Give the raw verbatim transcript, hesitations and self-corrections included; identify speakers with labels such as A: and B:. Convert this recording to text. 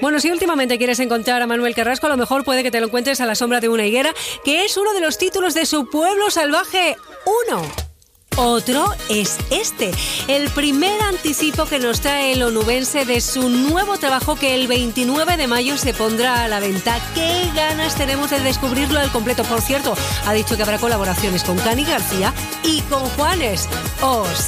A: Bueno, si últimamente quieres encontrar a Manuel Carrasco, a lo mejor puede que te lo encuentres a la sombra de una higuera, que es uno de los títulos de su Pueblo Salvaje uno. Otro es este, el primer anticipo que nos trae el onubense de su nuevo trabajo que el veintinueve de mayo se pondrá a la venta. ¡Qué ganas tenemos de descubrirlo al completo! Por cierto, ha dicho que habrá colaboraciones con Cani García y con Juanes. ¡Oh, sí!